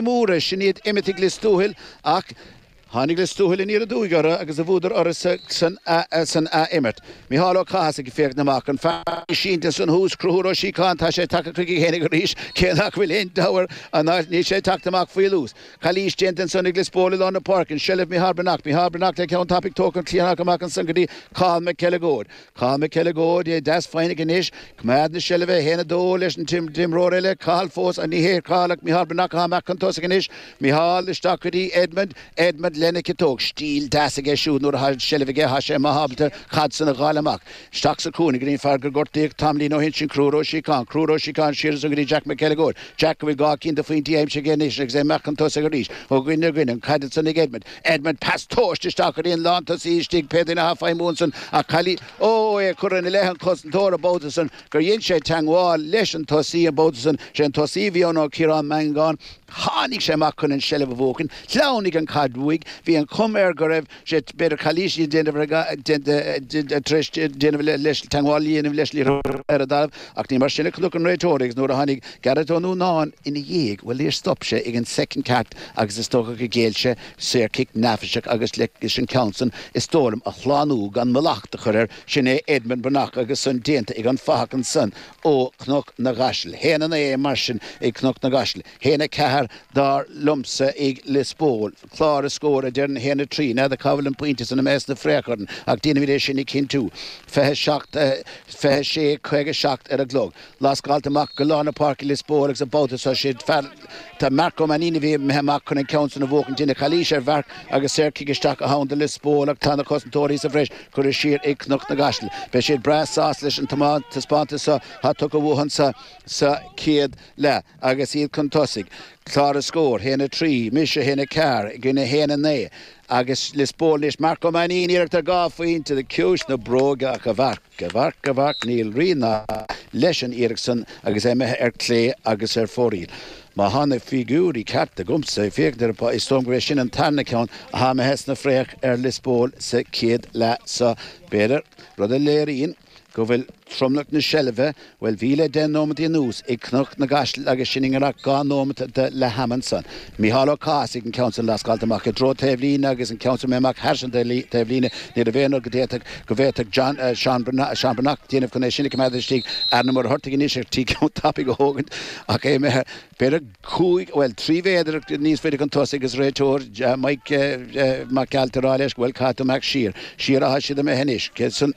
móra sin iad imitigh le stúil ach Hannig le stúil in iad dúigara agus a bhúdar ar san imirt. Míhall Cás ag féach naach an fear sínta san hús cruúr ó síán tá sé take chuigi hénig go ríis céach bhfuil in dáhar an ní sé taachtamach faoi lús. Chalís gentan sannig le spóla an na parkin sellh Miharbernach le ceann tapig tócan clíanach amach an sangadí Carl McKelligord. Carl McKelligord é das fáinnig inis, cumad na sellh héna dó leis an Tim Róile Carl fós a níhéir Carlach Miharbernach amach an tosa inis. Mihall le stacadí Edmund lenne ketóg stíl dasige siú nuair a sellvige ha sé mahablte chadsan a gálamach. Stach sa cúnig grín fargur gortíag tamlí nó hin sin crúró síán siar a gurí Jack McKelligord. Jack bhfuil gá cinn de faointí éim sé génis ag sé mechan tosa go ríis. Ó gwine gwine caidan sannig Edmund. Edmund pass tóiste stachar íon lánta sí stig pedin a hafa múnsan a chalí ó é churan i lehan cosantóra bótasan gur dhéon sé tangháil leis an tosí a bótasan sé an tosí bhíon Ciarán Mangan. Hánig sé mac chun an sellh bhócan, Chlánig an cadúig, hí an cumir go raibh sé beidir chalísí déanamh leis tangháilíonmh leis lí ar a dalh ach ní mar sinna chluc an réitórigs nuair a tháinig Garretónú náin ina dhéag bhfuil líor stopse ag an second cat agus is tócha go géilse séir cic nafiseach agus le sin counsan is tólam a chláánú gan malaachta chuir sin é Edmund Bernach agus san déanta ag an fachacan san ó cnoc na gaisle. Héana é mar sin ag cnoc na gaisle. Héana cehar dar lumsa ag Lisbol. Clár a scór a dearn héna trí, na a cabhfuil an pointe san na mes na fréachorn ach dína bhí sin i cinn tú. Fethe sé chuige seacht ar a glog. Las galtamach go lána park Lisbol agus a bóta so siad tá Marco Manini bhí meach chun an ceann na bhócan dína chalís ar bhar agus séir cigisteach a hán de Lisbol ach tána cosantóirí sa bhreis chur is siar ag cnoc na gaisle. Be siad brasás leis an tamán taspánta sa hatú go bhúhan sa céad le agus iad chun tosig. Clár a scór, héna trí, mise héna car, gine héna né. Agus Lisbol leis Marco Manini ar tar gá faointe de ciúis na bróga a bharc níl rína leis an Eriksson agus éime ar clé agus ar fóríl. Má hána figúrí carta gumsa féagdar is tómgréis sin an tarna ceann a ha me hes na fréach ar Lisbol sa céad le sa beidir rud a léirín go bhfuil tromlach na sellve bhfuil bhíle den nómad í nús ag cnoc na gaisle agus sinningarach gá nómad de le Hamanson. Míhall Cás ag an ceann las galtamach a dró taobhlín agus an ceann meach hersan taobhlíne ní a bhéanú go bhéach Sean Bernach déanamh chun é sinna cumad stíg ar na mar hortaigh níos ar tí ceann tapí go hógant ach é me beidir cúig bhfuil trí bhéidir níos féidir an tosa agus réitóir Mike Altaráis bhfuil cátamach siar a siad a me henis.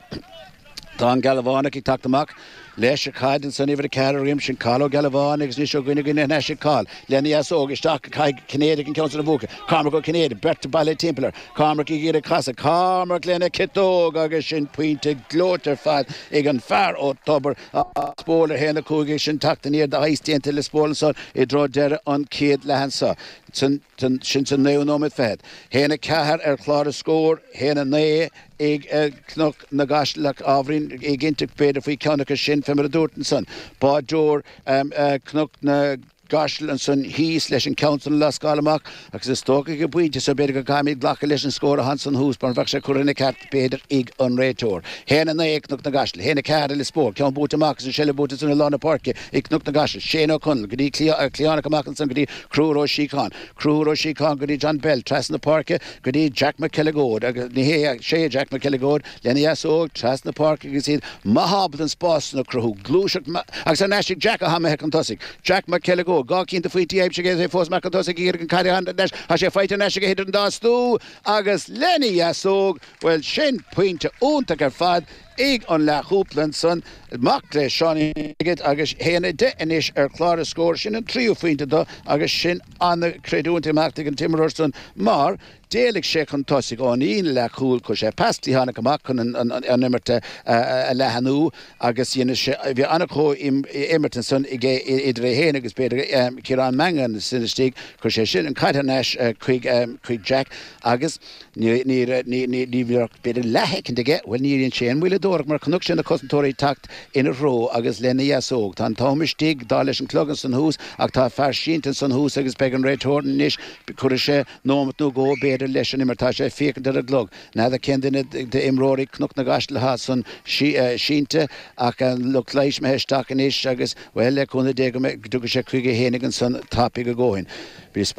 Tá an galbhánach ag tactamach leis a caidan san iver cear rim sin Carlo Galván agus ní seo gine ne sé cá lení óg isteach Cnéidir an ceann na bhóca. Carmar go Cnéidir Berta Ballet Timpler, Carmar í ggéad a casa, Carmar lena citóg agus sin puinte glótar fad ag an fear ó tobar a spólar héna cúige sin tatan iad a haistíanta le spólan son I dró deire an céad lehansa. Sin san néonómid fed. Héna cehar ar chlár a scór, héna né ag cnoc na gaisleach ábhrín ag intach beidir faoi ceannach sin femar a dúirtan san. Bá dúir cnoc na gaisle an san híos leis an ceann las galamach agus is tóca go buinte so beidir go caiimid ghlacha leis an scór a hansan hús bar bheh sé churinna ceart beidir ag an réitóir. Héna na ag cnoc na gaisle, héna cear le spór, ceann búta amach san selle búta san lána parke ag cnoc na gaisle, séna chunil, go dtí clíanach amach san go dtí Crúró Síocháin, go dtí John Bell, tras na parke, go dtí Jack McKelligord, agus ní hé sé Jack McKelligord, lena óg, tras na parke agus iad mahabal an spás na cruthú, glúiseach agus an eisic Jack a ha me an tosig. Jack McKelligord gá cínta faointí éib sé géad fós meach an tosa íar an caiide an leis a sé feite neis go héidir an dástú agus lení asóg bhfuil sin puinte úntaach ar fad ag an leúplan san mac le seánigid agus héana de inis ar chlár a scór sin an tríú faointe do agus sin anna creúnta meachtaigh an Timor san mar déalaigh sé chun tosig ón íon le chúil chu sé pastí hána amach chun an imirte a lehanú agus bhí annachó imirtan san idir é héana agus beidir Ciarán Mangan sinna stíg chu sé sin an caiithenéis chuig Jack agus ní bhíoh beidir lethecinn de bhfuil níonn sé an bhfuil dóach mar cnuc sin na cosantóirí tacht ina ró agus lena óg. Tá táimistí dá leis an clogan san hús ach tá fear síntan san hús agus be an réitóirn níos chuir sé nómat nó ggó beidir leis an imirtá sé fécinn ar a glog. Náda cén de imróí cnuc na gaislethe san sínte ach an luchléis me heisteach níos agus bhfuil le chuna dé go sé chuige héanagan san tapí go ggóin.